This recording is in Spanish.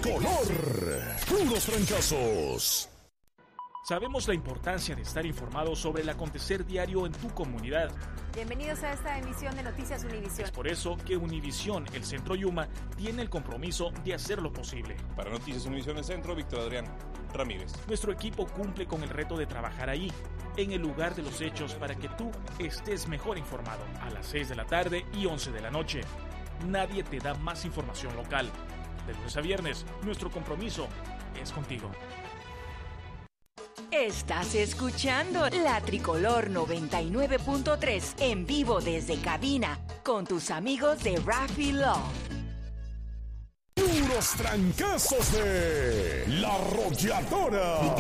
Tricolor. Puros trancazos. Sabemos la importancia de estar informado sobre el acontecer diario en tu comunidad. Bienvenidos a esta emisión de Noticias Univisión. Es por eso que Univisión, el Centro Yuma, tiene el compromiso de hacer lo posible. Para Noticias Univisión el Centro, Víctor Adrián Ramírez. Nuestro equipo cumple con el reto de trabajar ahí, en el lugar de los hechos, para que tú estés mejor informado. A las 6 de la tarde y 11 de la noche. Nadie te da más información local. De lunes a viernes, nuestro compromiso es contigo. Estás escuchando La Tricolor 99.3 en vivo desde cabina con tus amigos de Raffy Love. Puros trancazos de La Arrolladora.